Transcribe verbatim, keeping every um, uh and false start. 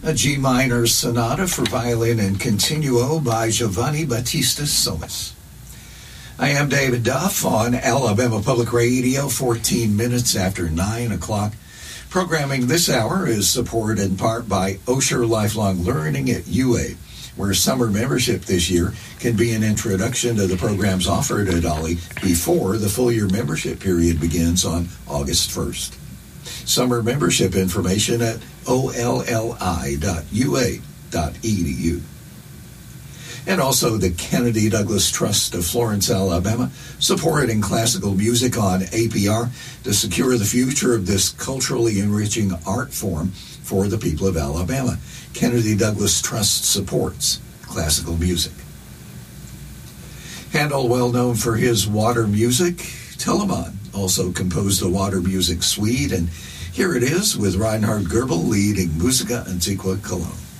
a G minor sonata for violin and continuo by Giovanni Battista Solis. I am David Duff on Alabama Public Radio, fourteen minutes after nine o'clock. Programming this hour is supported in part by Osher Lifelong Learning at U A, where summer membership this year can be an introduction to the programs offered at Ollie before the full year membership period begins on August first. Summer membership information at O L L I dot U A dot E D U. And also the Kennedy Douglas Trust of Florence, Alabama, supporting classical music on A P R to secure the future of this culturally enriching art form for the people of Alabama. Kennedy Douglas Trust supports classical music. Handel, well known for his water music, Telemann also composed a water music suite, and here it is with Reinhard Goebel leading Musica Antiqua Cologne.